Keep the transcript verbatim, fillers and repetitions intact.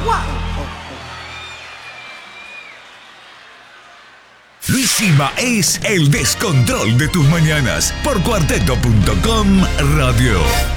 Luis Silva es el descontrol de tus mañanas por cuarteto punto com Radio.